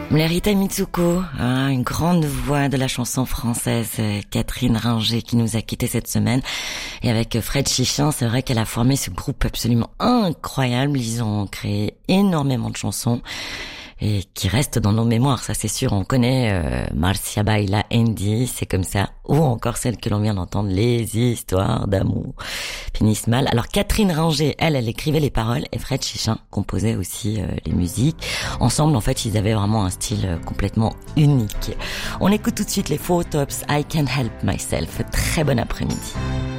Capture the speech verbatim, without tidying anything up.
Rita Mitsuko, hein, une grande voix de la chanson française, Catherine Ringer, qui nous a quittés cette semaine. Et avec Fred Chichin, c'est vrai qu'elle a formé ce groupe absolument incroyable. Ils ont créé énormément de chansons et qui restent dans nos mémoires, ça c'est sûr. On connaît euh, Marcia Baila Andy, c'est comme ça, ou encore celle que l'on vient d'entendre, Les histoires d'amour finissent mal. Alors Catherine Ringer, elle, elle écrivait les paroles et Fred Chichin composait aussi euh, les musiques. Ensemble, en fait, ils avaient vraiment un style euh, complètement unique. On écoute tout de suite les Four Tops, I Can't Help Myself. Très bon après-midi.